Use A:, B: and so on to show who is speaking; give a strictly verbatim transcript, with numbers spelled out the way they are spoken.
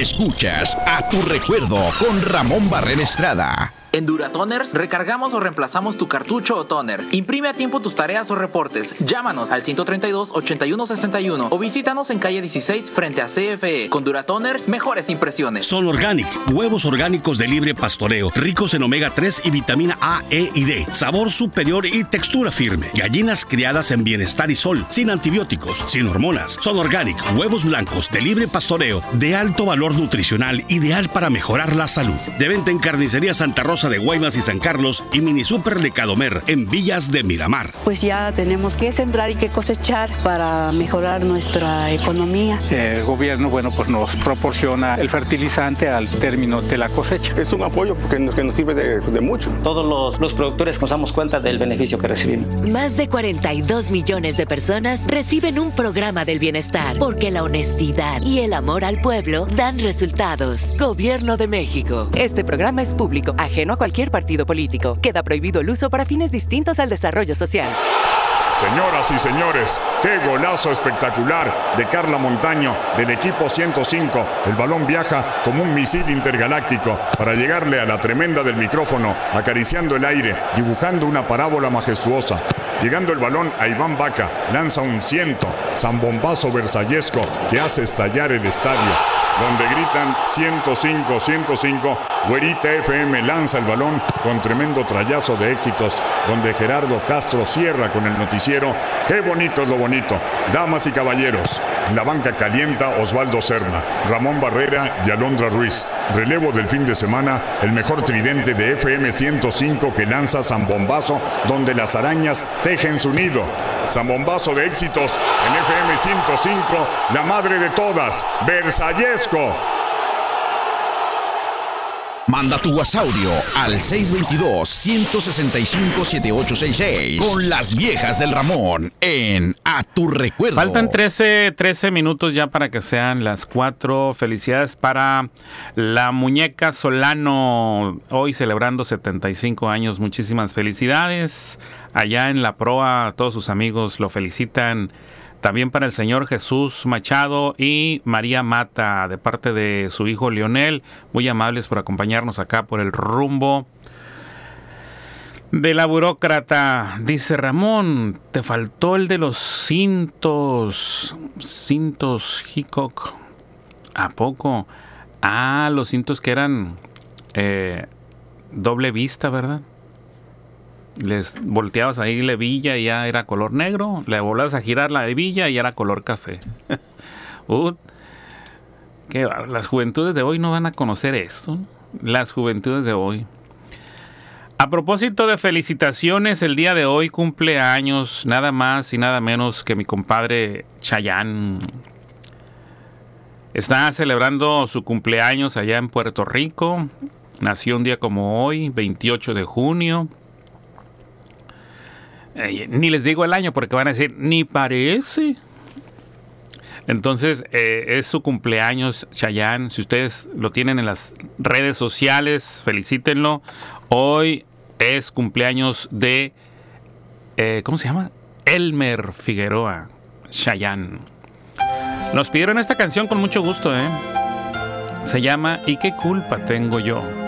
A: Escuchas A Tu Recuerdo con Ramón Barrera Estrada.
B: En Duratoners recargamos o reemplazamos tu cartucho o toner. Imprime a tiempo tus tareas o reportes. Llámanos al ciento treinta y dos, ochenta y uno sesenta y uno o visítanos en calle dieciséis frente a C F E. Con Duratoners, mejores impresiones.
C: Sol Organic, huevos orgánicos de libre pastoreo, ricos en omega tres y vitamina A, E y D. Sabor superior y textura firme. Gallinas criadas en bienestar y sol, sin antibióticos, sin hormonas. Sol Organic, huevos blancos de libre pastoreo, de alto valor nutricional, ideal para mejorar la salud. De venta en Carnicería Santa Rosa de Guaymas y San Carlos y Mini Super Lecadomer en Villas de Miramar.
D: Pues ya tenemos que sembrar y que cosechar para mejorar nuestra economía.
E: El gobierno, bueno, pues nos proporciona el fertilizante al término de la cosecha.
F: Es un apoyo que nos, que nos sirve de, de mucho.
G: Todos los, los productores nos damos cuenta del beneficio que recibimos.
H: Más de cuarenta y dos millones de personas reciben un programa del bienestar porque la honestidad y el amor al pueblo dan resultados. Gobierno de México.
I: Este programa es público, ajeno a cualquier partido político. Queda prohibido el uso para fines distintos al desarrollo social.
J: Señoras y señores, qué golazo espectacular de Carla Montaño del equipo ciento cinco. El balón viaja como un misil intergaláctico para llegarle a la tremenda del micrófono, acariciando el aire, dibujando una parábola majestuosa. Llegando el balón a Iván Vaca, lanza un ciento, zambombazo versallesco que hace estallar el estadio, donde gritan ciento cinco, ciento cinco. Güerita F M lanza el balón con tremendo trayazo de éxitos, donde Gerardo Castro cierra con el noticiero. ¡Qué bonito es lo bonito! Damas y caballeros, en la banca calienta Osvaldo Serna, Ramón Barrera y Alondra Ruiz. Relevo del fin de semana, el mejor tridente de F M ciento cinco que lanza Zambombazo, donde las arañas tejen su nido. Zambombazo de éxitos en F M ciento cinco, la madre de todas, Versallesco.
A: Manda tu WhatsApp audio al seis dos dos, uno seis cinco, siete ocho seis seis con las viejas del Ramón en A Tu Recuerdo.
K: Faltan trece, trece minutos ya para que sean las cuatro. Felicidades para la muñeca Solano, hoy celebrando setenta y cinco años. Muchísimas felicidades. Allá en la proa, todos sus amigos lo felicitan. También para el señor Jesús Machado y María Mata, de parte de su hijo Leonel. Muy amables por acompañarnos acá por el rumbo de la burócrata. Dice Ramón, te faltó el de los cintos. Cintos Hickok. ¿A poco? Ah, los cintos que eran eh, doble vista, ¿verdad? Les volteabas ahí la hebilla y ya era color negro, le volvías a girar la hebilla y ya era color café. uh, qué, las juventudes de hoy no van a conocer esto. Las juventudes de hoy. A propósito de felicitaciones, el día de hoy cumple años nada más y nada menos que mi compadre Chayanne. Está celebrando su cumpleaños allá en Puerto Rico. Nació un día como hoy, veintiocho de junio. Eh, ni les digo el año porque van a decir, ni parece. Entonces, eh, es su cumpleaños, Chayanne. Si ustedes lo tienen en las redes sociales, felicítenlo. Hoy es cumpleaños de, eh, ¿cómo se llama? Elmer Figueroa, Chayanne. Nos pidieron esta canción con mucho gusto, ¿eh? Se llama ¿Y qué culpa tengo yo?